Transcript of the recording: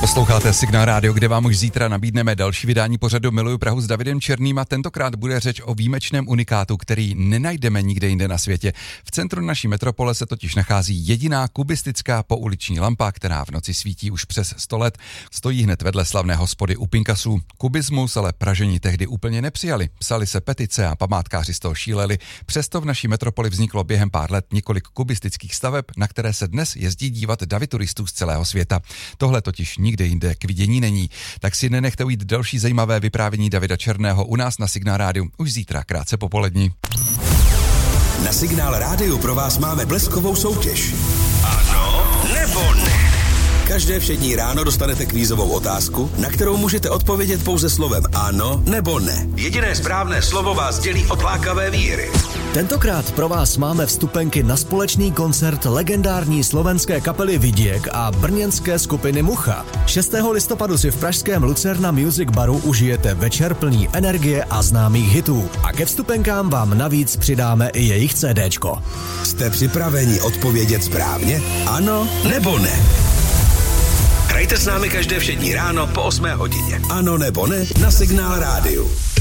Posloucháte Signál Radio, kde vám už zítra nabídneme další vydání pořadu Miluju Prahu s Davidem Černým a tentokrát bude řeč o výjimečném unikátu, který nenajdeme nikde jinde na světě. V centru naší metropole se totiž nachází jediná kubistická pouliční lampa, která v noci svítí už přes 100 let. Stojí hned vedle slavné hospody u Pinkasů. Kubismus ale Pražani tehdy úplně nepřijali. Psali se petice a památkáři z toho šíleli. Přesto v naší metropoli vzniklo během pár let několik kubistických staveb, na které se dnes jezdí dívat davy turistů z celého světa. Tohle totiž nikde jinde k vidění není. Tak si nenechte ujít další zajímavé vyprávění Davida Černého u nás na Signál Rádiu už zítra krátce po poledni. Na Signál Rádiu pro vás máme bleskovou soutěž. Ano nebo ne? Každé všední ráno dostanete kvízovou otázku, na kterou můžete odpovědět pouze slovem ano nebo ne. Jediné správné slovo vás dělí od lákavé výhry. Tentokrát pro vás máme vstupenky na společný koncert legendární slovenské kapely Vidiek a brněnské skupiny Mucha. 6. listopadu si v pražském Lucerna Music Baru užijete večer plný energie a známých hitů. A ke vstupenkám vám navíc přidáme i jejich CDčko. Jste připraveni odpovědět správně? Ano nebo ne? Hrajte s námi každé všední ráno po 8 hodině. Ano nebo ne na Signál Rádiu.